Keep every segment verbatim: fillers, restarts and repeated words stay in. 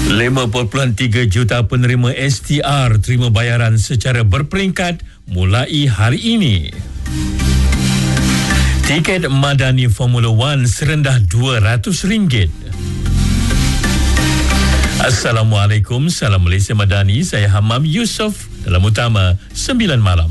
lima perpuluhan tiga juta penerima S T R terima bayaran secara berperingkat mulai hari ini. Tiket Madani Formula One serendah dua ratus ringgit. Assalamualaikum, salam Malaysia Madani. Saya Hamam Yusof dalam Utama sembilan malam.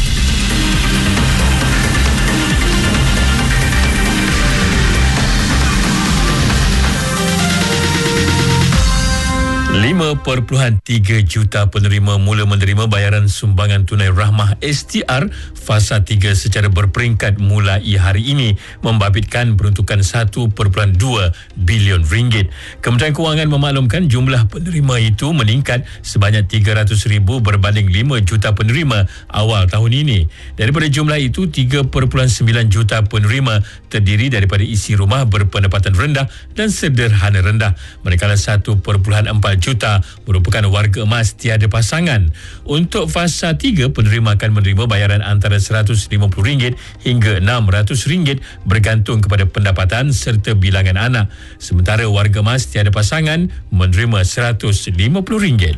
lima perpuluhan tiga juta penerima mula menerima bayaran sumbangan tunai rahmah S T R fasa tiga secara berperingkat mulai hari ini, membabitkan peruntukan satu perpuluhan dua bilion ringgit. Kementerian Kewangan memaklumkan jumlah penerima itu meningkat sebanyak tiga ratus ribu berbanding lima juta penerima awal tahun ini. Daripada jumlah itu, tiga perpuluhan sembilan juta penerima terdiri daripada isi rumah berpendapatan rendah dan sederhana rendah, manakala satu perpuluhan empat juta merupakan warga emas tiada pasangan. Untuk fasa tiga, penerima akan menerima bayaran antara seratus lima puluh ringgit hingga enam ratus ringgit bergantung kepada pendapatan serta bilangan anak. Sementara warga emas tiada pasangan menerima seratus lima puluh ringgit.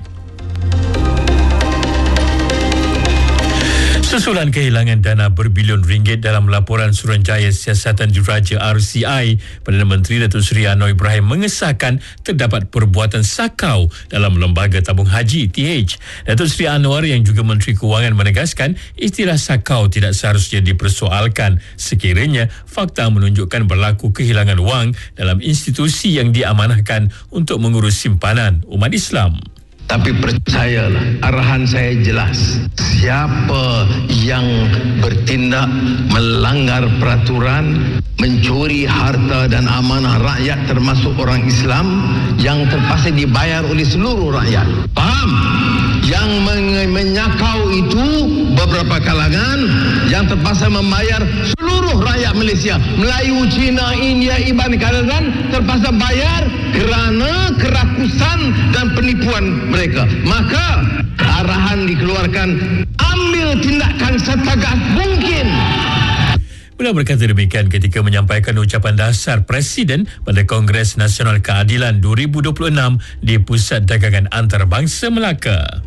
Susulan kehilangan dana berbilion ringgit dalam laporan Suruhanjaya Siasatan Diraja R C I, Perdana Menteri Datuk Seri Anwar Ibrahim mengesahkan terdapat perbuatan sakau dalam Lembaga Tabung Haji T H. Datuk Seri Anwar yang juga Menteri Kewangan menegaskan istilah sakau tidak seharusnya dipersoalkan sekiranya fakta menunjukkan berlaku kehilangan wang dalam institusi yang diamanahkan untuk mengurus simpanan umat Islam. Tapi percayalah, arahan saya jelas. Siapa yang bertindak melanggar peraturan, mencuri harta dan amanah rakyat termasuk orang Islam, yang terpaksa dibayar oleh seluruh rakyat. Faham? Yang men- menyakau itu beberapa kalangan yang terpaksa membayar seluruh rakyat Malaysia. Melayu, Cina, India, Iban, Kalimantan terpaksa bayar kerana kerakusan dan penipuan mereka. Maka arahan dikeluarkan, ambil tindakan setagak mungkin. Beliau berkata demikian ketika menyampaikan ucapan dasar Presiden pada Kongres Nasional Keadilan dua ribu dua puluh enam di Pusat Dagangan Antarabangsa Melaka.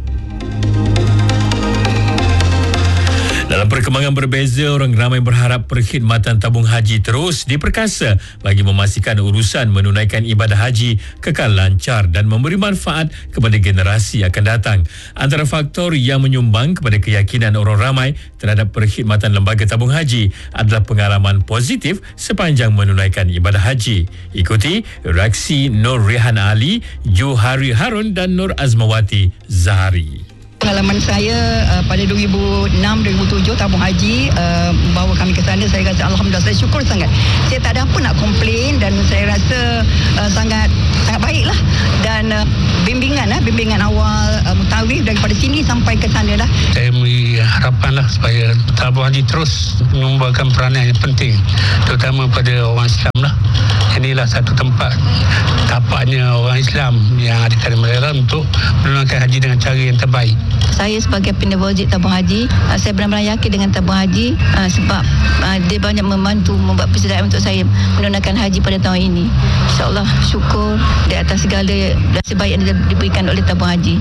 Dalam perkembangan berbeza, orang ramai berharap perkhidmatan tabung haji terus diperkasa bagi memastikan urusan menunaikan ibadah haji kekal lancar dan memberi manfaat kepada generasi akan datang. Antara faktor yang menyumbang kepada keyakinan orang ramai terhadap perkhidmatan lembaga tabung haji adalah pengalaman positif sepanjang menunaikan ibadah haji. Ikuti reaksi Nur Rehan Ali, Juhari Harun dan Nur Azmawati Zahari. Pengalaman saya uh, pada dua ribu enam dua ribu tujuh tabung haji uh, bawa kami ke sana, saya rasa alhamdulillah, saya syukur sangat. Saya tak ada apa nak komplain dan saya rasa uh, sangat sangat baiklah, dan uh, bimbingan uh, bimbingan awal uh, mutawif daripada sini sampai ke sana dah. Saya beri harapanlah supaya tabung haji terus menyumbangkan peranan yang penting, terutama pada orang Islam lah. Inilah satu tempat tapaknya orang Islam yang ada di Malaysia untuk menunaikan haji dengan cara yang terbaik. Saya sebagai penerbit tabung haji, uh, saya benar-benar yakin dengan tabung haji uh, sebab uh, dia banyak membantu membuat persediaan untuk saya menunaikan haji pada tahun ini. InsyaAllah syukur di atas segala dan sebaik yang diberikan oleh tabung haji.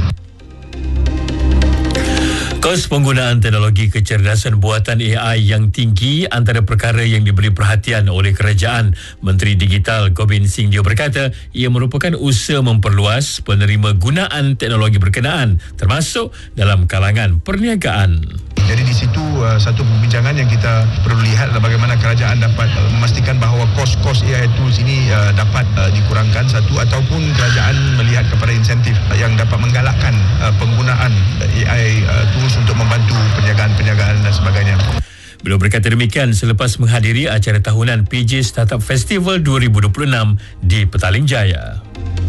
Kos penggunaan teknologi kecerdasan buatan A I yang tinggi antara perkara yang diberi perhatian oleh kerajaan. Menteri Digital Gobind Singh Dio berkata ia merupakan usaha memperluas penerima gunaan teknologi berkenaan, termasuk dalam kalangan perniagaan. Jadi di situ uh, satu perbincangan yang kita perlu lihat adalah bagaimana kerajaan dapat uh, memastikan bahawa kos-kos A I tools ini uh, dapat uh, dikurangkan satu, ataupun kerajaan melihat kepada insentif uh, yang dapat menggalakkan uh, penggunaan A I uh, tools untuk membantu perniagaan-perniagaan dan sebagainya. Beliau berkata demikian selepas menghadiri acara tahunan P J Startup Festival dua ribu dua puluh enam di Petaling Jaya.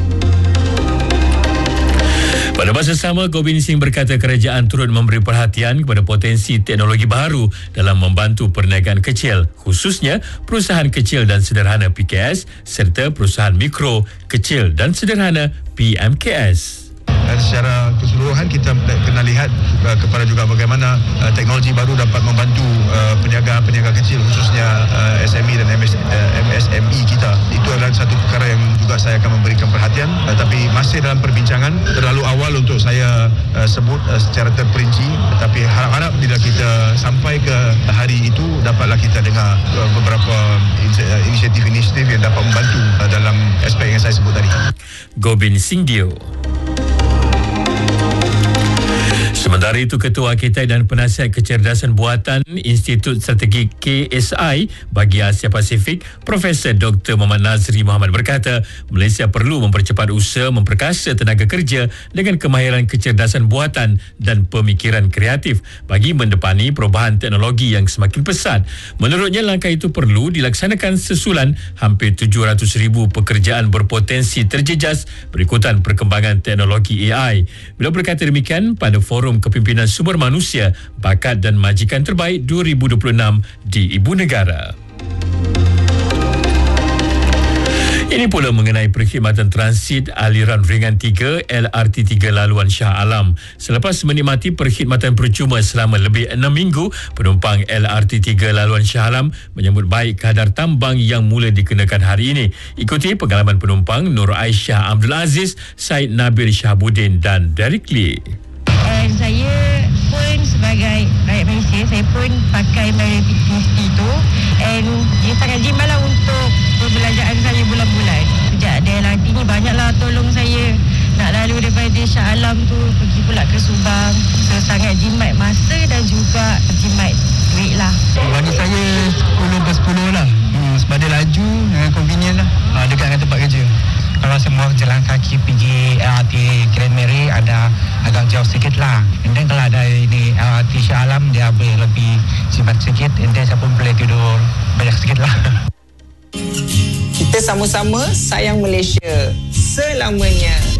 Pada masa sama, Gobind Singh berkata kerajaan turut memberi perhatian kepada potensi teknologi baru dalam membantu perniagaan kecil, khususnya perusahaan kecil dan sederhana P K S serta perusahaan mikro, kecil dan sederhana P M K S. dan secara keseluruhan kita kena lihat uh, kepada juga bagaimana uh, teknologi baru dapat membantu uh, peniaga-peniaga kecil khususnya uh, S M E dan M S, uh, M S M E kita. Itu adalah satu perkara yang juga saya akan memberikan perhatian, uh, tapi masih dalam perbincangan, terlalu awal untuk saya uh, sebut uh, secara terperinci, tapi harap-harap bila kita sampai ke hari itu dapatlah kita dengar uh, beberapa inisiatif-inisiatif yang dapat membantu uh, dalam aspek yang saya sebut tadi. Gobin Singdio. Sementara itu, Ketua Arkitek dan Penasihat Kecerdasan Buatan Institut Strategi K S I bagi Asia Pasifik, Profesor Doktor Muhammad Nazri Muhammad berkata, Malaysia perlu mempercepat usaha memperkasa tenaga kerja dengan kemahiran kecerdasan buatan dan pemikiran kreatif bagi mendepani perubahan teknologi yang semakin pesat. Menurutnya, langkah itu perlu dilaksanakan sesulan hampir tujuh ratus ribu pekerjaan berpotensi terjejas berikutan perkembangan teknologi A I. Beliau berkata demikian pada Forum Kepimpinan Sumber Manusia, Bakat dan Majikan Terbaik dua ribu dua puluh enam di Ibu Negara. Ini pula mengenai perkhidmatan transit aliran ringan tiga L R T tiga laluan Shah Alam. Selepas menikmati perkhidmatan percuma selama lebih enam minggu, penumpang L R T tiga laluan Shah Alam menyambut baik kadar tambang yang mula dikenakan hari ini. Ikuti pengalaman penumpang Nur Aisyah Abdul Aziz, Said Nabil Shahabuddin dan Derek Lee. Dan saya pun sebagai rakyat Malaysia, saya pun pakai My Rapid fifty tu, and dia sangat jimat lah untuk perbelanjaan saya bulan-bulan. Sejak ada L R T ni banyaklah tolong saya nak lalu daripada Shah Alam tu pergi pula ke Subang. So, sangat jimat masa dan juga jimat duit lah. Bagi saya sepuluh per sepuluh lah, hmm, sebab dia laju dengan convenient lah, ha, dekat dengan tempat kerja. Kalau semua jalan kaki pergi L R T Grand Mary ada agak jauh sikit lah. And then kalau ada ini L R T Shah Alam, dia boleh lebih jimat sikit. And then saya pun boleh tidur banyak sikit lah. Kita sama-sama sayang Malaysia selamanya.